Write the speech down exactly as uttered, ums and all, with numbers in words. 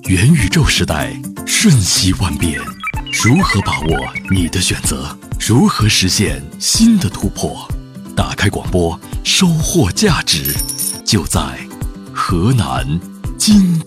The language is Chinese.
元宇宙时代瞬息万变，如何把握你的选择？如何实现新的突破？打开广播，收获价值，就在河南经济。